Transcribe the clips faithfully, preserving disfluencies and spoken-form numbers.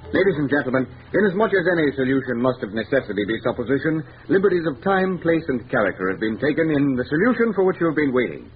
Ladies and gentlemen, inasmuch as any solution must of necessity be supposition, liberties of time, place, and character have been taken in the solution for which you have been waiting.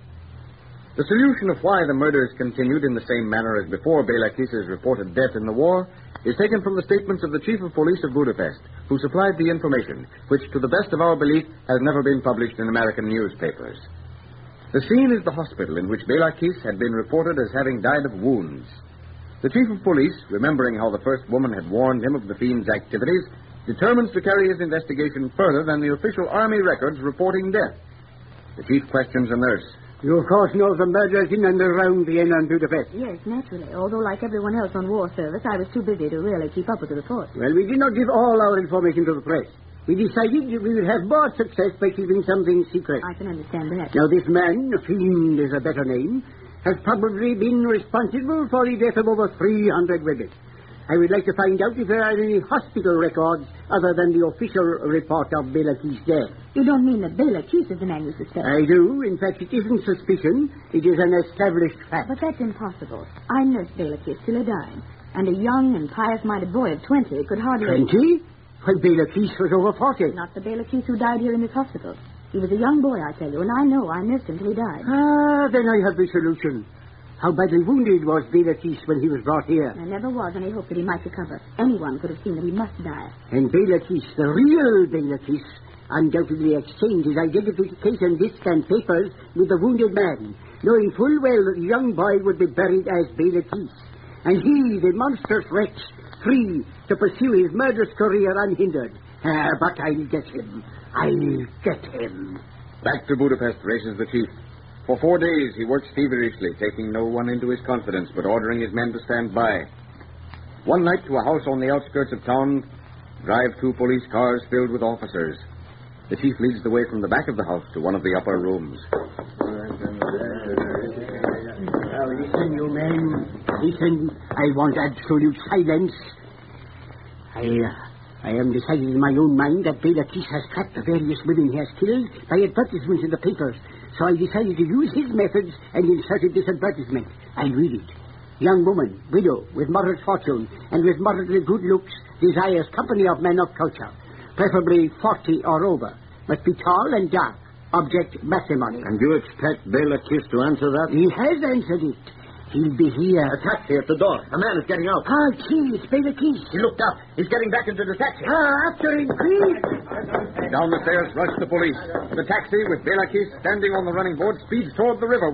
The solution of why the murders continued in the same manner as before Bela Kis's reported death in the war is taken from the statements of the Chief of Police of Budapest, who supplied the information, which, to the best of our belief, has never been published in American newspapers. The scene is the hospital in which Bela Kis had been reported as having died of wounds. The Chief of Police, remembering how the first woman had warned him of the fiend's activities, determines to carry his investigation further than the official army records reporting death. The Chief questions a nurse. You, of course, know the murders in and around Vienna and Budapest. Yes, naturally. Although, like everyone else on war service, I was too busy to really keep up with the report. Well, we did not give all our information to the press. We decided we would have more success by keeping something secret. I can understand that. Now, this man, Fiend is a better name, has probably been responsible for the death of over three hundred women. I would like to find out if there are any hospital records other than the official report of Bela Kis' death. You don't mean that Bela Kis is the man you suspect? I do. In fact, it isn't suspicion. It is an established fact. But that's impossible. I nursed Bela Kis till he died. And a young and pious-minded boy of twenty could hardly... Twenty? Well, Bela Kis was over forty. Not the Bela Kis who died here in this hospital. He was a young boy, I tell you, and I know I nursed him till he died. Ah, then I have the solution. How badly wounded was Bela Kis when he was brought here? There never was any hope that he might recover. Anyone could have seen that he must die. And Bela Kis, the real Bela Kis, undoubtedly exchanged his identification list and papers with the wounded man, knowing full well that the young boy would be buried as Bela Kis. And he, the monstrous wretch, free to pursue his murderous career unhindered. Ah, but I'll get him. I'll get him. Back to Budapest races the chief. For four days he worked feverishly, taking no one into his confidence, but ordering his men to stand by. One night, to a house on the outskirts of town, drive two police cars filled with officers. The chief leads the way from the back of the house to one of the upper rooms. Now, listen, you men. Listen. I want absolute silence. I... Uh... I am decided in my own mind that Bela Kis has tracked the various women he has killed by advertisements in the papers. So I decided to use his methods and inserted this advertisement. I'll read it. Young woman, widow, with moderate fortune and with moderately good looks, desires company of men of culture, preferably forty or over. Must be tall and dark. Object, matrimony. And you expect Bela Kis to answer that? He has answered it. He'll be here. A taxi at the door. A man is getting out. Ah, Kis, Bela Kis. He looked up. He's getting back into the taxi. Ah, after him, please. Down the stairs rush the police. The taxi, with Bela Kis standing on the running board, speeds toward the river.